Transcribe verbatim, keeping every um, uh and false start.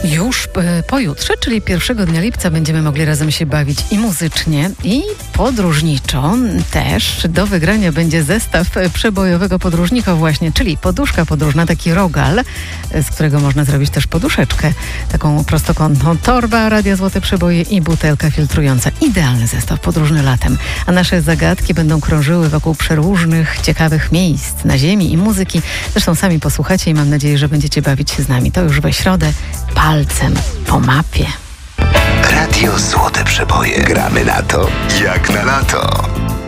Już pojutrze, czyli pierwszego dnia lipca, będziemy mogli razem się bawić i muzycznie, i podróżniczo też. Do wygrania będzie zestaw przebojowego podróżnika właśnie, czyli poduszka podróżna, taki rogal, z którego można zrobić też poduszeczkę, taką prostokątną, torba, radia Złote Przeboje i butelka filtrująca. Idealny zestaw podróżny latem. A nasze zagadki będą krążyły wokół przeróżnych, ciekawych miejsc na ziemi i muzyki. Zresztą sami posłuchacie i mam nadzieję, że będziecie bawić się z nami. To już we środę. Palcem po mapie. Radio Złote Przeboje. Gramy na to, jak na lato.